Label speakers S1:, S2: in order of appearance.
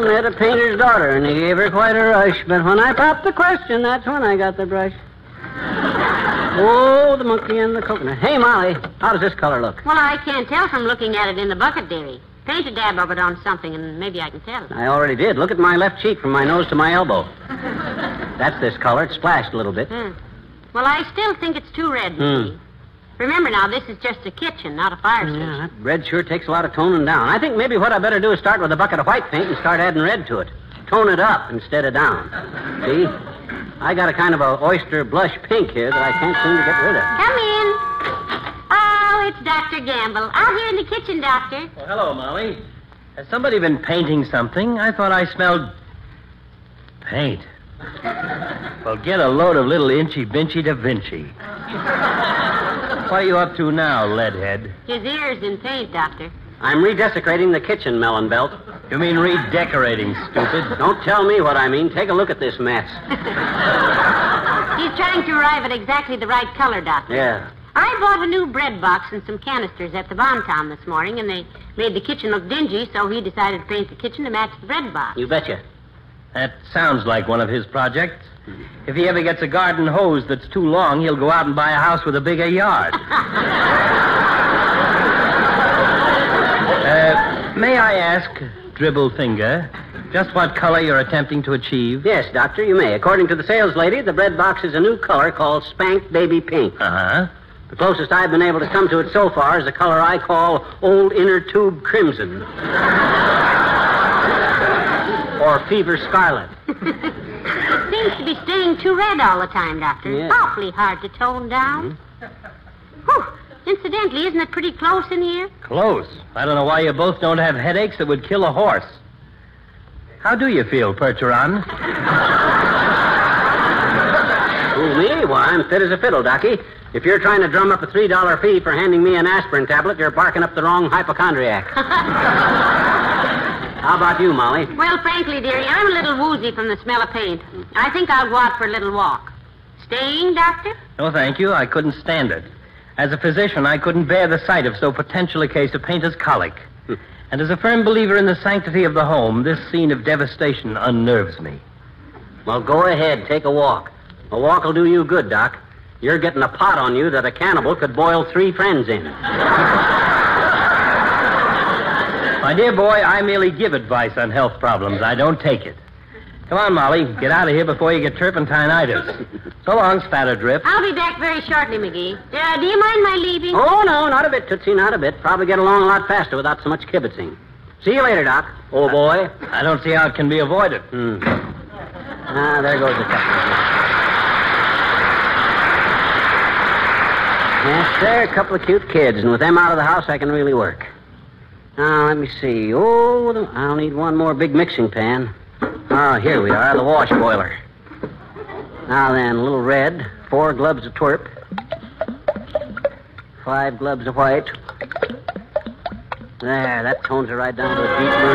S1: met a painter's daughter, and he gave her quite a rush. But when I popped the question, that's when I got the brush. Oh, the monkey and the coconut. Hey, Molly, how does this color look?
S2: Well, I can't tell from looking at it in the bucket, dearie. Paint a dab of it on something, and maybe I can tell.
S1: I already did. Look at my left cheek from my nose to my elbow. That's this color. It's splashed a little bit.
S2: Well, I still think it's too red, McGee. Remember now, this is just a kitchen, not a fire station.
S1: Yeah, that red sure takes a lot of toning down. I think maybe what I better do is start with a bucket of white paint and start adding red to it. Tone it up instead of down. See? I got a kind of a oyster blush pink here that I can't seem to get rid of.
S2: Come in. Oh, it's Dr. Gamble. Out here in the kitchen, Doctor.
S3: Well, hello, Molly. Has somebody been painting something? I thought I smelled paint. Well, get a load of little inchy-binchy Da Vinci. What are you up to now, leadhead?
S2: His ear's in paint, Doctor.
S1: I'm redesecrating the kitchen, Melon Belt.
S3: You mean redecorating, stupid?
S1: Don't tell me what I mean. Take a look at this mess.
S2: He's trying to arrive at exactly the right color, Doctor.
S1: Yeah.
S2: I bought a new bread box and some canisters at the Bonton this morning, and they made the kitchen look dingy, so he decided to paint the kitchen to match the bread box.
S1: You betcha.
S3: That sounds like one of his projects. If he ever gets a garden hose that's too long, he'll go out and buy a house with a bigger yard. May I ask, Dribble Finger, just what color you're attempting to achieve?
S1: Yes, Doctor, you may. According to the sales lady, the bread box is a new color called Spanked Baby Pink.
S3: Uh-huh.
S1: The closest I've been able to come to it so far is a color I call Old Inner Tube Crimson. Or Fever Scarlet.
S2: Seems to be staying too red all the time, Doctor.
S1: Yeah.
S2: Awfully hard to tone down. Whew. Incidentally, isn't it pretty close in here?
S3: Close. I don't know why you both don't have headaches that would kill a horse. How do you feel, Percheron?
S1: Who, me? Why, I'm fit as a fiddle, Docky. If you're trying to drum up a $3 fee for handing me an aspirin tablet, you're barking up the wrong hypochondriac. How about you, Molly?
S2: Well, frankly, dearie, I'm a little woozy from the smell of paint. I think I'll go out for a little walk. Staying, Doctor?
S3: No, thank you. I couldn't stand it. As a physician, I couldn't bear the sight of so potential a case of painter's colic. And as a firm believer in the sanctity of the home, this scene of devastation unnerves me.
S1: Well, go ahead. Take a walk. A walk will do you good, Doc. You're getting a pot on you that a cannibal could boil 3 friends in.
S3: My dear boy, I merely give advice on health problems. I don't take it. Come on, Molly. Get out of here before you get turpentinitis. So long, Spatter Drip.
S2: I'll be back very shortly, McGee. Do you mind my leaving?
S1: Oh, no, not a bit, Tootsie, not a bit. Probably get along a lot faster without so much kibitzing. See you later, Doc. Old boy.
S3: I don't see how it can be avoided.
S1: Ah, there goes the couple. Yes, they're a couple of cute kids, and with them out of the house, I can really work. Now, let me see. Oh, I'll need one more big mixing pan. Oh, here we are, the wash boiler. Now then, a little red, 4 globs of twerp, 5 globs of white. There, that tones her right down to a deep blue.